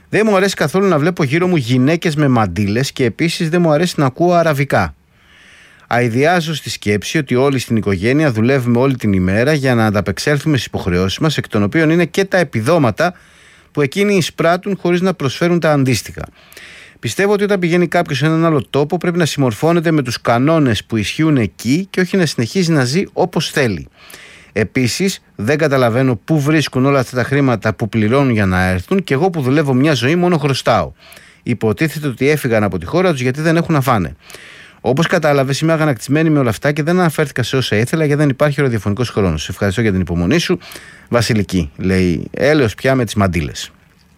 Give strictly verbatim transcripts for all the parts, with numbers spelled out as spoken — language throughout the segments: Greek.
Δεν μου αρέσει καθόλου να βλέπω γύρω μου γυναίκες με μαντίλες και επίσης δεν μου αρέσει να ακούω αραβικά. Αηδιάζω στη σκέψη ότι όλοι στην οικογένεια δουλεύουμε όλη την ημέρα για να ανταπεξέλθουμε στις υποχρεώσεις μας, εκ των οποίων είναι και τα επιδόματα που εκείνοι εισπράττουν χωρίς να προσφέρουν τα αντίστοιχα. Πιστεύω ότι όταν πηγαίνει κάποιος σε έναν άλλο τόπο πρέπει να συμμορφώνεται με τους κανόνες που ισχύουν εκεί και όχι να συνεχίζει να ζει όπως θέλει. Επίσης, δεν καταλαβαίνω πού βρίσκουν όλα αυτά τα χρήματα που πληρώνουν για να έρθουν και εγώ που δουλεύω μια ζωή μόνο χρωστάω. Υποτίθεται ότι έφυγαν από τη χώρα τους γιατί δεν έχουν να φάνε. Όπως κατάλαβες, είμαι αγανακτισμένη με όλα αυτά και δεν αναφέρθηκα σε όσα ήθελα γιατί δεν υπάρχει ραδιοφωνικός χρόνος. Σε ευχαριστώ για την υπομονή σου. Βασιλική, λέει, έλεος πια με τις μαντίλες.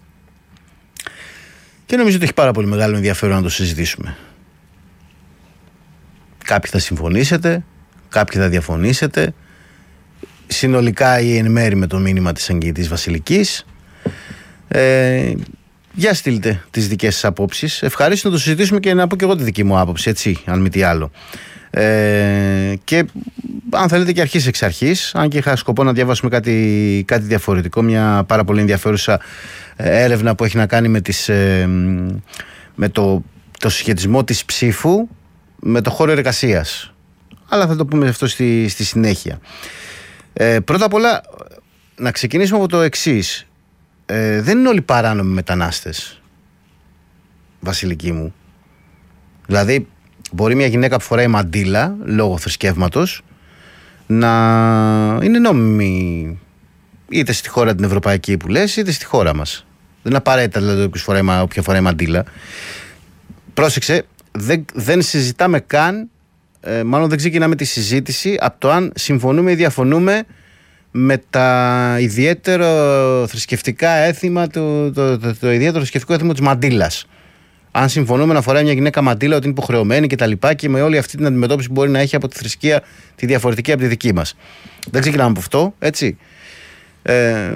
Και νομίζω ότι έχει πάρα πολύ μεγάλο ενδιαφέρον να το συζητήσουμε. Κάποιοι θα συμφωνήσετε, κάποιοι θα διαφωνήσετε. Συνολικά ή εν μέρη με το μήνυμα της αγγειτής Βασιλικής. Ε, για στείλτε τις δικές σας απόψεις. Ευχαρίστω να το συζητήσουμε και να πω και εγώ τη δική μου άποψη, έτσι, αν μη τι άλλο. Ε, και αν θέλετε και αρχής εξ αρχής, αν και είχα σκοπό να διαβάσουμε κάτι, κάτι διαφορετικό, μια πάρα πολύ ενδιαφέρουσα έρευνα που έχει να κάνει με, τις, ε, με το, το συσχετισμό της ψήφου με το χώρο εργασίας. Αλλά θα το πούμε αυτό στη, στη συνέχεια. Ε, πρώτα απ' όλα να ξεκινήσουμε από το εξής. Ε, δεν είναι όλοι παράνομοι μετανάστες, Βασιλική μου. Δηλαδή μπορεί μια γυναίκα που φοράει μαντίλα λόγω θρησκεύματος να είναι νόμιμη είτε στη χώρα την ευρωπαϊκή που λες είτε στη χώρα μας. Δεν είναι απαραίτητα δηλαδή όποιος φοράει, όποια φοράει μαντίλα. Πρόσεξε, δεν, δεν συζητάμε καν, ε, μάλλον δεν ξεκινάμε τη συζήτηση από το αν συμφωνούμε ή διαφωνούμε με τα ιδιαίτερα θρησκευτικά έθιμα, το, το, το, το ιδιαίτερο θρησκευτικό έθιμο της μαντίλας. Αν συμφωνούμε να φοράει μια γυναίκα μαντίλα, ότι είναι υποχρεωμένη και τα λοιπά, και με όλη αυτή την αντιμετώπιση που μπορεί να έχει από τη θρησκεία τη διαφορετική από τη δική μας. Δεν ξεκινάμε από αυτό, έτσι. Ε,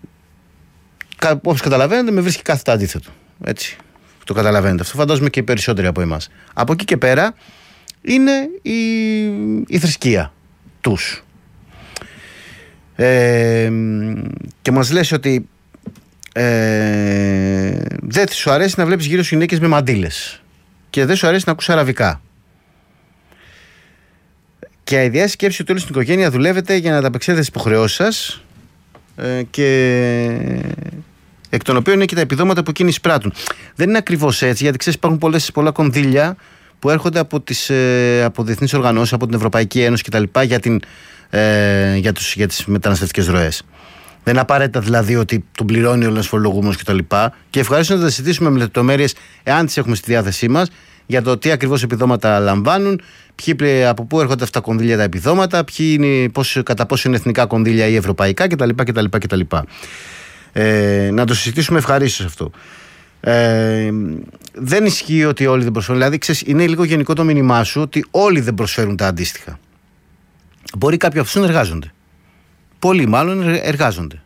όπως καταλαβαίνετε, με βρίσκει κάθετα αντίθετο. Έτσι. Το καταλαβαίνετε αυτό. Φαντάζομαι και οι περισσότεροι από εμάς. Από εκεί και πέρα είναι η, η θρησκεία τους. Ε, και μας λες ότι ε, δεν σου αρέσει να βλέπεις γύρω σου γυναίκες με μαντίλες και δεν σου αρέσει να ακούς αραβικά. Και αηδία σκέψη ότι όλη στην οικογένεια δουλεύετε για να ανταπεξέλθετε στις υποχρεώσεις σας ε, και εκ των οποίων είναι και τα επιδόματα που εκείνοι εισπράττουν. Δεν είναι ακριβώς έτσι, γιατί ξέρεις υπάρχουν πολλές, πολλά κονδύλια που έρχονται από, τις, ε, από διεθνείς οργανώσεις, από την Ευρωπαϊκή Ένωση κτλ. Για, την, ε, για, τους, για τις μεταναστευτικές ροές. Δεν είναι απαραίτητα δηλαδή ότι τον πληρώνει ο ένας φορολογούμενος κτλ. Και, και ευχαριστώ να τα συζητήσουμε με λεπτομέρειες, εάν τις έχουμε στη διάθεσή μας, για το τι ακριβώς επιδόματα λαμβάνουν, ποιοι, από πού έρχονται αυτά τα κονδύλια τα επιδόματα, ποιοι είναι, πώς, κατά πόσο είναι εθνικά κονδύλια ή ευρωπαϊκά κτλ. κτλ, κτλ. Ε, να το συζητήσουμε ευχαρίστως αυτό. Ε, δεν ισχύει ότι όλοι δεν προσφέρουν. Δηλαδή, ξέρεις, είναι λίγο γενικό το μήνυμά σου ότι όλοι δεν προσφέρουν τα αντίστοιχα. Μπορεί κάποιοι από αυτούς να εργάζονται. Πολλοί μάλλον εργάζονται.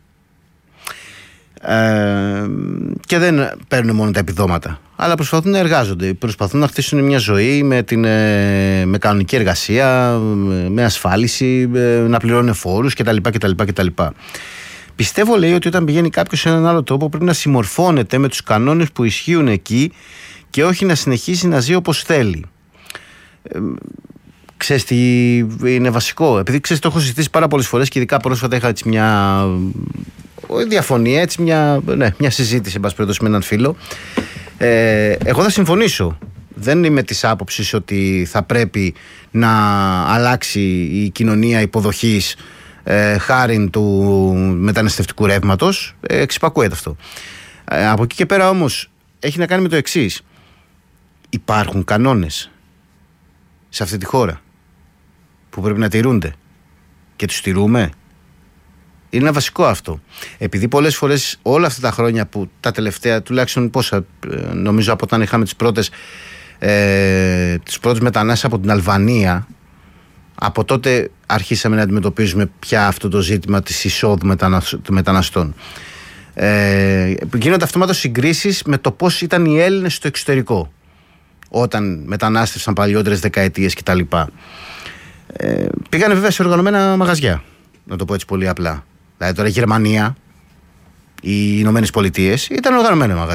Ε, και δεν παίρνουν μόνο τα επιδόματα, αλλά προσπαθούν να εργάζονται. Προσπαθούν να χτίσουν μια ζωή με, την, με κανονική εργασία, με ασφάλιση, να πληρώνουν φόρους κτλ. κτλ, κτλ. Πιστεύω, λέει, ότι όταν πηγαίνει κάποιος σε έναν άλλο τόπο πρέπει να συμμορφώνεται με τους κανόνες που ισχύουν εκεί και όχι να συνεχίσει να ζει όπως θέλει. Ε, ξέρεις τι είναι βασικό? Επειδή ξέρεις, το έχω συζητήσει πάρα πολλές φορές και ειδικά πρόσφατα είχα έτσι μια διαφωνία, έτσι μια, ναι, μια συζήτηση, εν πάση περιπτώσει, με έναν φίλο. Ε, εγώ θα συμφωνήσω. Δεν είμαι της άποψης ότι θα πρέπει να αλλάξει η κοινωνία υποδοχής Ε, χάριν του μεταναστευτικού ρεύματος. ε, Εξυπακούεται αυτό. ε, Από εκεί και πέρα όμως έχει να κάνει με το εξής. Υπάρχουν κανόνες σε αυτή τη χώρα που πρέπει να τηρούνται και τους τηρούμε. Είναι ένα βασικό αυτό. Επειδή πολλές φορές όλα αυτά τα χρόνια που τα τελευταία, τουλάχιστον πόσα, νομίζω από όταν είχαμε τις πρώτες ε, τις πρώτες μετανάστες από την Αλβανία, από τότε αρχίσαμε να αντιμετωπίζουμε πια αυτό το ζήτημα της εισόδου μεταναστών. Ε, γίνονται αυτομάτως συγκρίσεις με το πώς ήταν οι Έλληνες στο εξωτερικό όταν μετανάστευσαν παλιότερες δεκαετίες κτλ. Ε, πήγανε βέβαια σε οργανωμένα μαγαζιά, να το πω έτσι πολύ απλά. Δηλαδή τώρα η Γερμανία, οι Ηνωμένες Πολιτείες ήταν οργανωμένα μαγαζιά.